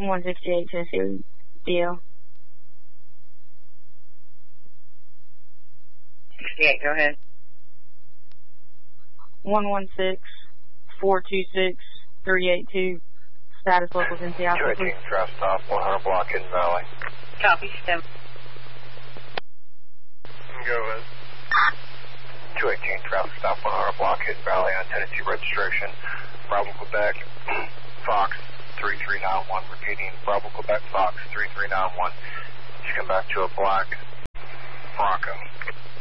168 Tennessee DL. Yeah, go ahead. 116-426-382. Status local Tennessee Alpha. 218 draft stop, 100 block Hidden Valley. Copy, stem. Go ahead. 218 traffic stop, 100 block Hidden Valley on Tennessee registration. Bravo Quebec, Fox 3391. Repeating, Bravo Quebec, Fox 3391. Just come back to a black Bronco.